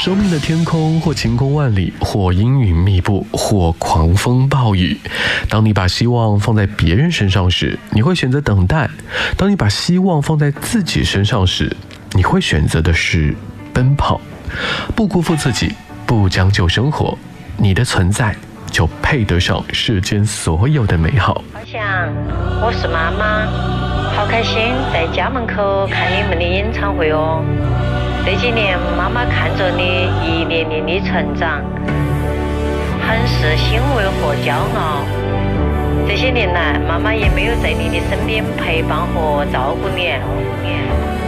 生命的天空或晴空万里，或阴云密布，或狂风暴雨。当你把希望放在别人身上时，你会选择等待；当你把希望放在自己身上时，你会选择的是奔跑。不辜负自己，不将就生活，你的存在就配得上世间所有的美好。 好想我是妈妈，好开心在家门口看你们的演唱会哦。这几年妈妈看着你一年年的成长，很是欣慰和骄傲。这些年来，妈妈也没有在你的身边陪伴和照顾你，